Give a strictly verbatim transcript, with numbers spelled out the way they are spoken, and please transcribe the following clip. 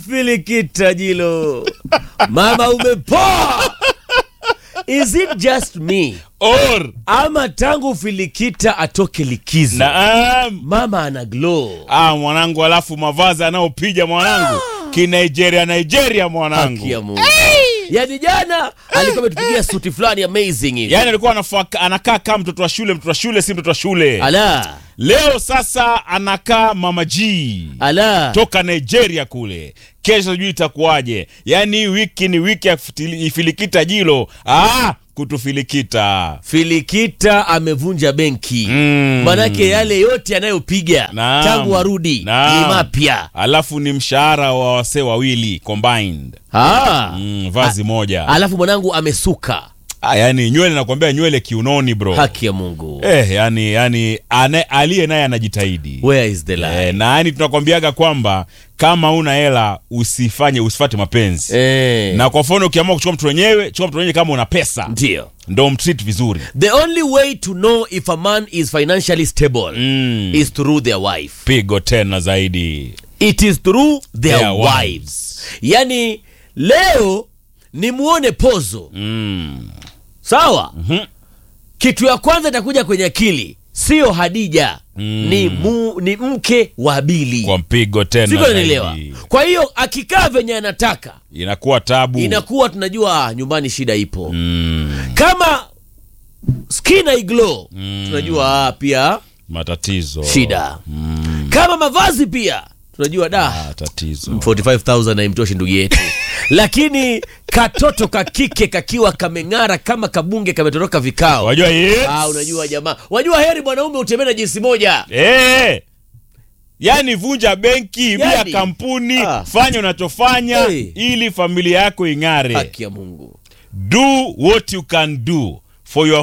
Filikita Jilo. Mama umepoa. Is it just me? Or ama tangu Filikita atoke likizo naam, mama ana glow? Ah mwanangu, alafu mavazi anaopiga mwanangu ki Nigeria Nigeria mwanangu. Haki ya Mungu. Yaani jana alikuwa ametupigia suti fulani amazing hivi. Yaani alikuwa anafaka anakaa kama mtoto wa shule, mtoto wa shule si mtoto wa shule. Ala. Leo sasa anakaa Mama G. Ala. Toka Nigeria kule. Kesho sijui itakuwaje. Yaani wiki ni wiki ya Filikita Jilo. Ah, kutufilikita. Filikita amevunja benki. Mm. Manake yale yote anayopiga tangu warudi ni mapya. Alafu ni mshahara wa wase wawili combined. Ah. Mm, vazi A moja. Alafu mwanangu amesuka. Ah, yani nywele nakwambia nywele kiunoni bro. Haki ya Mungu. Eh, yani yani aliye naye anajitahidi. Where is the lie? Eh, na yani tunakwambiaga kwamba kama una hela usifanye usifate mapenzi. Eh. Na kwa mfano ukiamua kuchukua mtu wenyewe, chukua mtu wenyewe kama una pesa. Ndio. Ndio mtreat vizuri. The only way to know if a man is financially stable mm. is through their wife. Pigo tena zaidi. It is through their, their wives. wives. Yani leo ni muone Pozo. Mm. Sawa? Mm-hmm. Kitu ya kwanza itakuja kwenye akili sio Hadija. Mm. Ni mu, ni mke wa Bili. Kwa mpigo tena. Siko nielewa. Kwa hiyo akikaa venye anataka inakuwa tabu. Inakuwa tunajua nyumbani shida ipo. Mm. Kama skin eye glow mm. tunajua pia matatizo. Shida. Mm. Kama mavazi pia tunajua da ah, tatizo. arobaini na tano elfu haimtoshi ndugu yetu. Lakini katoto kakike kakiwa kameng'ara kama kabunge kametoroka vikao. Wajua yes. Ah, unajua jamaa. Wajua heri mwanaume utembee na jinsi moja. Eh. Yaani vunja benki, yani, bia kampuni, ah. fanya unachofanya hey. ili familia yako ing'are. Haki ya Mungu. Do what you can do for your